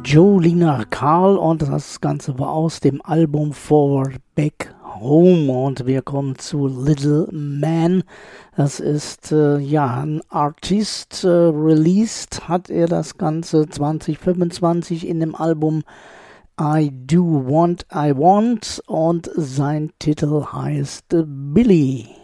Joe Lina Karl und das Ganze war aus dem Album Forward Back Home und wir kommen zu Little Man. Das ist ein Artist, released hat er das Ganze 2025 in dem Album I Do What I Want und sein Titel heißt Billy.